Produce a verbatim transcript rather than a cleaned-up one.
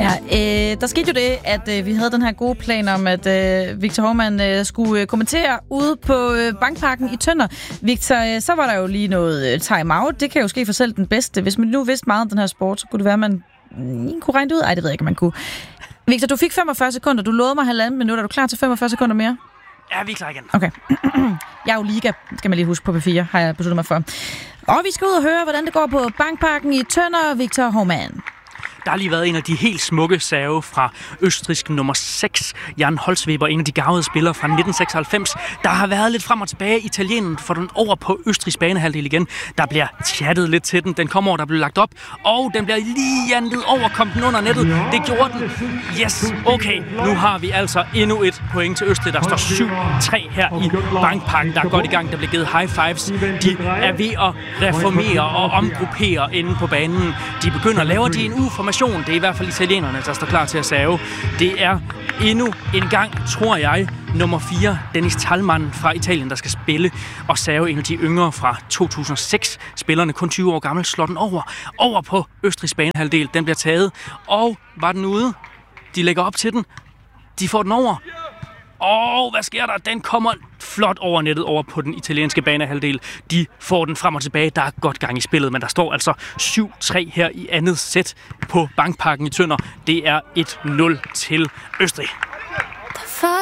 Ja, øh, der skete jo det, at øh, vi havde den her gode plan om, at øh, Victor Hovmand øh, skulle øh, kommentere ude på øh, Bankparken i Tønder. Victor, øh, så var der jo lige noget øh, time-out. Det kan jo ske for selv den bedste. Hvis man nu vidste meget om den her sport, så kunne det være, at man mm, kunne regne det ud. Ej, det ved jeg ikke, om man kunne. Victor, du fik femogfyrre sekunder. Du lovede mig halvanden minut. Er du klar til femogfyrre sekunder mere? Ja, vi er klar igen. Okay. Jeg er jo liga, skal man lige huske på P fire, har jeg besluttet mig for. Og vi skal ud og høre, hvordan det går på Bankparken i Tønder, Victor Hovmand. Der har lige været en af de helt smukke serve fra østrigsk nummer seks, Jan Holzweber, en af de garvede spillere fra nitten seksoghalvfems. Der har været lidt frem og tilbage. Italieneren får den over på Østrigs banehalvdel igen. Der bliver chattet lidt til den. Den kommer over, der bliver lagt op, og den bliver lige jantet over. Kom den under nettet. Det gjorde den. Yes, okay. Nu har vi altså endnu et point til Østrig. Der står syv tre her i Bankparken. Der er godt i gang. Der bliver givet high fives. De er ved at reformere og omgruppere inde på banen. De begynder at lave de en uformation. Det er i hvert fald italienerne, der står klar til at serve. Det er endnu en gang, tror jeg, nummer fire, Dennis Thalmann fra Italien, der skal spille og serve en af de yngre fra to tusind og seks. Spillerne kun tyve år gammel, slår den over. Over på Østrigs banehalvdel. Den bliver taget. Og var den ude? De lægger op til den. De får den over. Og hvad sker der? Den kommer flot over nettet over på den italienske banehalvdel. De får den frem og tilbage. Der er godt gang i spillet, men der står altså syv tre her i andet sæt på Bankparken i Tønder. Det er et nul til Østrig.